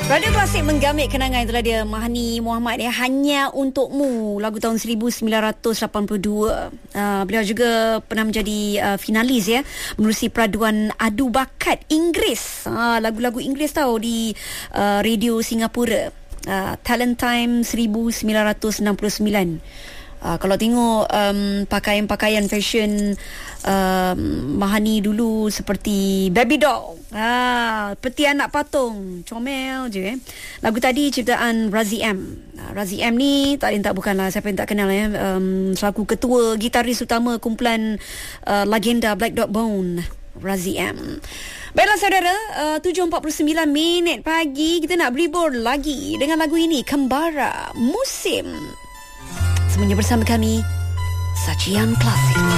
Radio Klasik menggamit kenangan. Itulah dia Mahani Muhammad ya, Hanya Untukmu, lagu tahun 1982. Beliau juga pernah menjadi finalis ya, menerusi peraduan adu bakat Inggeris. Lagu-lagu Inggeris tahu di radio Singapura. Talent Time 1969. Kalau tengok pakaian-pakaian fashion Mahani dulu seperti baby doll, peti anak patung, comel je. Lagu tadi ciptaan Razi M. Razi M ni tak lain tak bukanlah, siapa yang tak kenal ya, selaku ketua gitaris utama kumpulan legenda Black Dog Bone, Razi M. Baiklah saudara, 7.49 minit pagi, kita nak berlibur lagi dengan lagu ini, Kembara Musim. Semuanya bersama kami, Sajian Klasik.